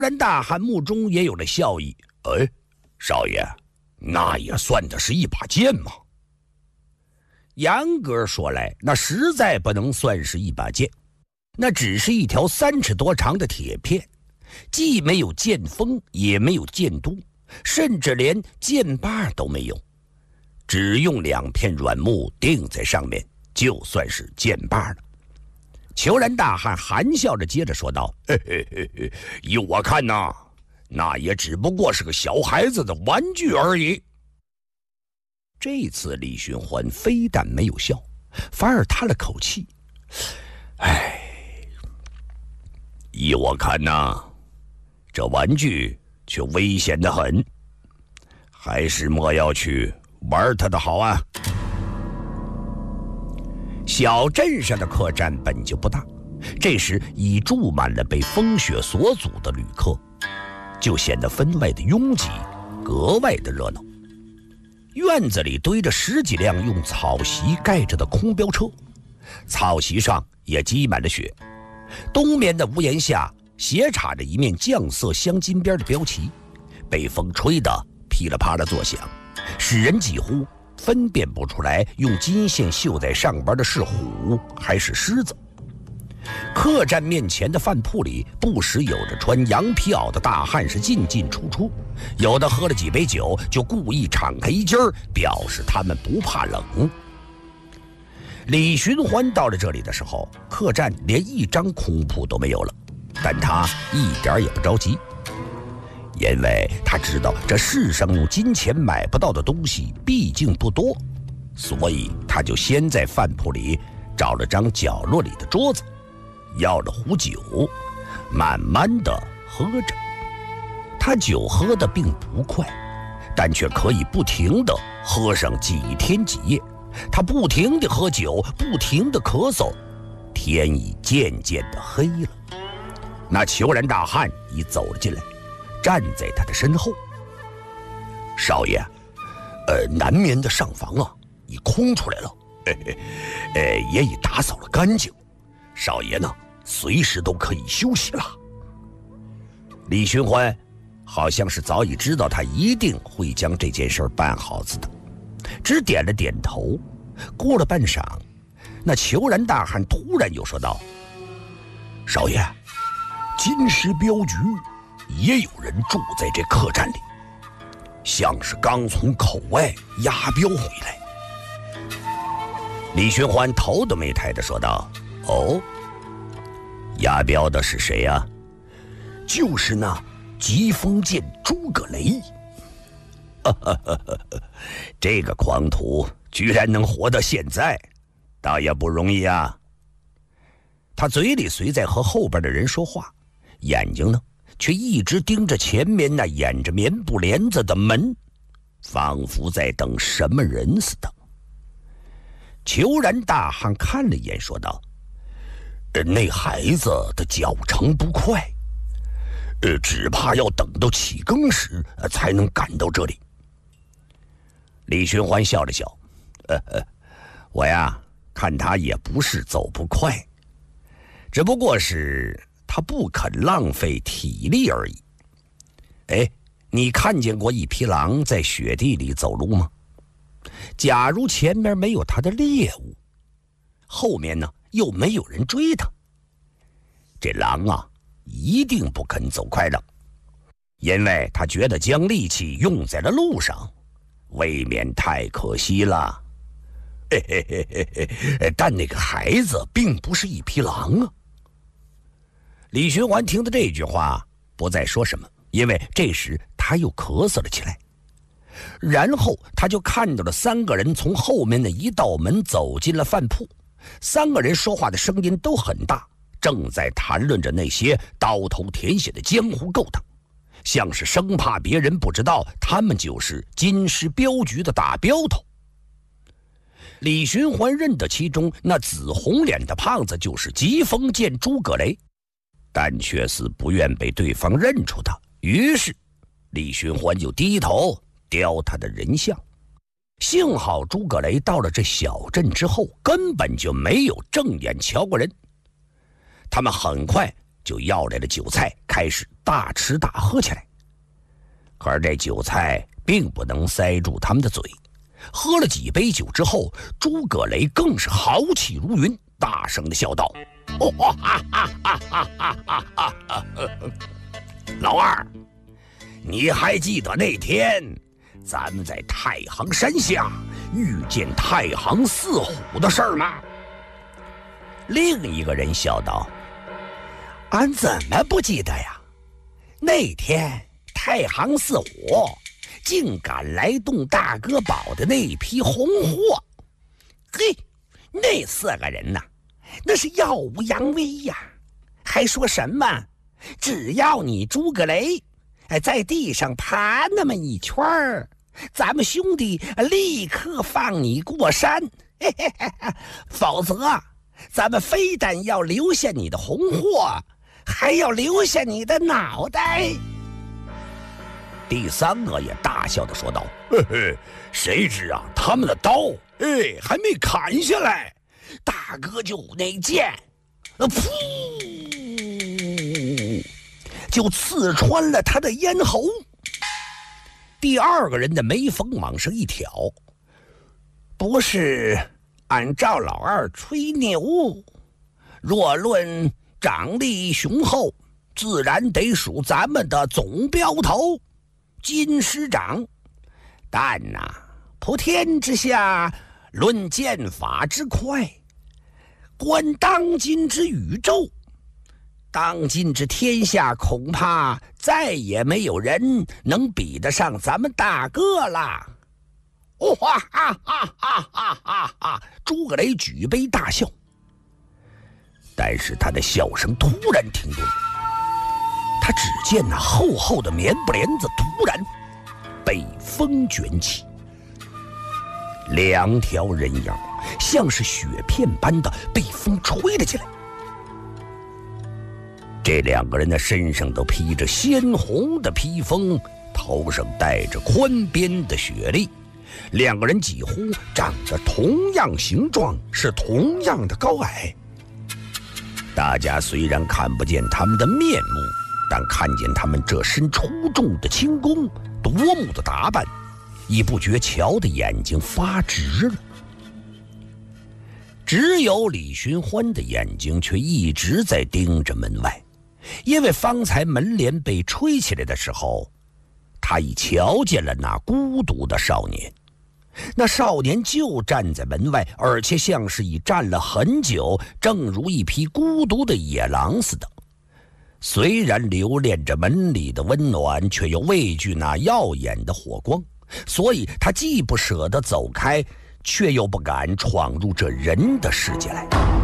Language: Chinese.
然大汉目中也有了笑意。 哎，少爷，那也算的是一把剑吗？ 严格说来，那实在不能算是一把剑，那只是一条3尺多长的铁片，既没有剑锋，也没有剑督，甚至连剑把都没有，只用2片软木钉在上面，就算是剑把了。虬髯大汉含笑着接着说道：“ 嘿嘿嘿嘿，依我看呐，那也只不过是个小孩子的玩具而已。” 这次李寻欢非但没有笑，反而叹了口气：“ 哎，依我看呐，这玩具却危险得很，还是莫要去玩它的好啊。” 小镇上的客栈本就不大，这时已住满了被风雪所阻的旅客，就显得分外的拥挤，格外的热闹。院子里堆着10几辆用草席盖着的空标车，草席上也积满了雪。东面的屋檐下斜插着一面酱色镶金边的标旗，被风吹得噼里啪啦作响，使人几乎分辨不出来用金线绣在上边的是虎还是狮子。客栈面前的饭铺里，不时有着穿羊皮袄的大汉是进进出出，有的喝了几杯酒就故意敞开衣襟儿，表示他们不怕冷。李寻欢到了这里的时候，客栈连一张空铺都没有了，但他一点也不着急，因为他知道这世上用金钱买不到的东西毕竟不多，所以他就先在饭铺里找了张角落里的桌子，要了壶酒，慢慢地喝着。他酒喝得并不快，但却可以不停地喝上几天几夜。他不停地喝酒，不停地咳嗽，天已渐渐地黑了。那虬髯大汉已走了进来，站在他的身后。 少爷，南面的上房啊，已空出来了，也已打扫了干净。少爷呢，随时都可以休息了。 李寻欢好像是早已知道他一定会将这件事办好似的，只点了点头。过了半晌，那虬髯大汉突然又说道：“ 少爷，金石镖局也有人住在这客栈里，像是刚从口外押镖回来。” 李寻欢头都没抬地说道：“哦，押镖的是谁呀？”“ 就是那疾风剑诸葛雷。”“ 这个狂徒居然能活到现在，倒也不容易啊。”他嘴里虽在和后边的人说话，眼睛呢却一直盯着前面那掩着棉布帘子的门，仿佛在等什么人似的。虬髯大汉看了一眼，说道：“ 那孩子的脚程不快，只怕要等到起更时才能赶到这里。” 李寻欢笑了笑：“我呀，看他也不是走不快，只不过是他不肯浪费体力而已。哎，你看见过一匹狼在雪地里走路吗？假如前面没有他的猎物，后面呢又没有人追他，这狼啊一定不肯走快了，因为他觉得将力气用在了路上，未免太可惜了。 但那个孩子并不是一匹狼啊。” 李寻欢听到这句话，不再说什么，因为这时他又咳嗽了起来。然后他就看到了3个人从后面的一道门走进了饭铺，3个人说话的声音都很大，正在谈论着那些刀头舔血的江湖勾当，像是生怕别人不知道他们就是金石镖局的大镖头。李寻欢认得其中那紫红脸的胖子就是疾风剑诸葛雷，但却似不愿被对方认出他，于是李寻欢就低头雕他的人像。幸好诸葛雷到了这小镇之后，根本就没有正眼瞧过人。他们很快就要来了酒菜，开始大吃大喝起来。可是这酒菜并不能塞住他们的嘴，喝了几杯酒之后，诸葛雷更是豪气如云，大声地笑道：“老二，你还记得那天咱们在太行山下遇见太行四虎的事儿吗？”另一个人笑道：“俺怎么不记得呀？那天太行四虎竟敢来动大哥堡的那批红货，嘿，那4个人呐，那是耀武扬威呀，还说什么只要你诸葛雷在地上爬那么一圈儿，咱们兄弟立刻放你过山，嘿嘿嘿，否则咱们非但要留下你的红货，还要留下你的脑袋。”第3个也大笑地说道：“嘿嘿，谁知啊，他们的刀还没砍下来，大哥就那剑，噗，就刺穿了他的咽喉。”第2个人的眉峰往上一挑：“不是按赵老二吹牛，若论长力雄厚，自然得数咱们的总镖头金师长。但普天之下，论剑法之快，观当今之宇宙，当今之天下，恐怕再也没有人能比得上咱们大哥了。”哇哈哈哈哈哈哈！诸葛雷举杯大笑，但是他的笑声突然停顿，他只见那厚厚的棉布帘子突然被风卷起，2条人影像是雪片般的被风吹了起来。这2个人的身上都披着鲜红的披风，头上戴着宽边的雪笠，2个人几乎长得同样形状，是同样的高矮。大家虽然看不见他们的面目，但看见他们这身出众的轻功，夺目的打扮，已不觉瞧的眼睛发直了。只有李寻欢的眼睛却一直在盯着门外，因为方才门帘被吹起来的时候，他已瞧见了那孤独的少年。那少年就站在门外，而且像是已站了很久，正如一匹孤独的野狼似的。虽然留恋着门里的温暖，却又畏惧那耀眼的火光，所以他既不舍得走开，却又不敢闯入这人的世界来。